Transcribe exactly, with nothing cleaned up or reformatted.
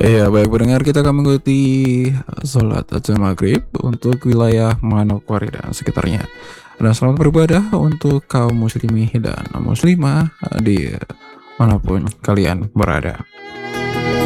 Iya, baik pendengar, kita akan mengikuti sholat Ajan Maghrib untuk wilayah Manokwari dan sekitarnya. Dan selamat beribadah untuk kaum muslimin dan muslimah di manapun kalian berada.